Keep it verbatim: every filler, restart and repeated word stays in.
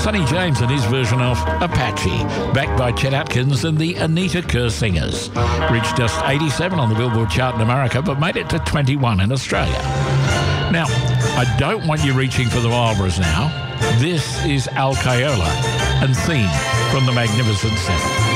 Sonny James and his version of Apache, backed by Chet Atkins and the Anita Kerr Singers. Reached just eighty-seven on the Billboard chart in America, but made it to twenty-one in Australia. Now, I don't want you reaching for the Marlboros now. This is Al Caiola and Theme from the Magnificent Seven.